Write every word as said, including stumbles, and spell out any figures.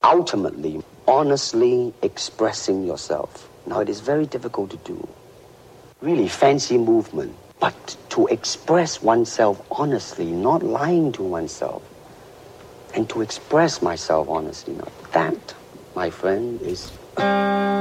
ultimately, honestly expressing yourself. Now, it is very difficult to do. Really fancy movement. But to express oneself honestly, not lying to oneself, and to express myself honestly, now that, my friend, is